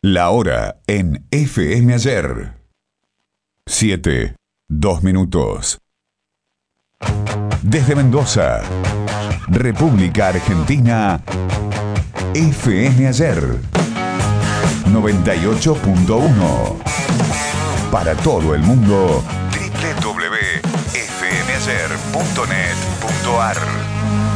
La hora en FM Ayer. 7, 2 minutos. Desde Mendoza, República Argentina, FM Ayer 98.1. Para todo el mundo, www.fmayer.net.ar.